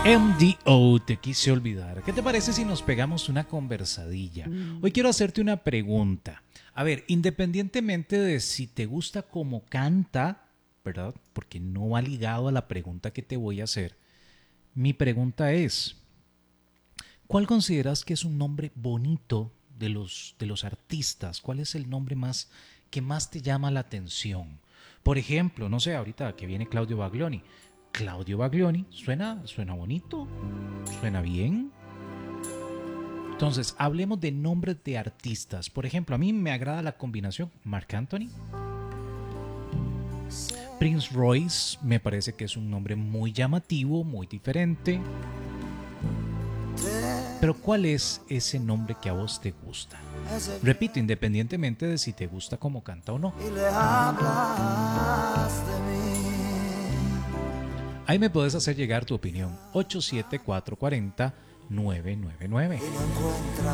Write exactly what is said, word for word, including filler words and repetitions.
M D O, te quise olvidar. ¿Qué te parece si nos pegamos una conversadilla? Hoy quiero hacerte una pregunta. A ver, independientemente de si te gusta cómo canta, ¿verdad? Porque no va ligado a la pregunta que te voy a hacer. Mi pregunta es, ¿cuál consideras que es un nombre bonito de los, de los artistas? ¿Cuál es el nombre más que más te llama la atención? Por ejemplo, no sé, ahorita que viene Claudio Baglioni. Claudio Baglioni, ¿suena, suena bonito? ¿Suena bien? Entonces, hablemos de nombres de artistas. Por ejemplo, a mí me agrada la combinación Marc Anthony. Prince Royce me parece que es un nombre muy llamativo, muy diferente. Pero ¿cuál es ese nombre que a vos te gusta? Repito, independientemente de si te gusta cómo canta o no. Ahí me puedes hacer llegar tu opinión. ocho siete cuatro cuatro cero nueve nueve nueve.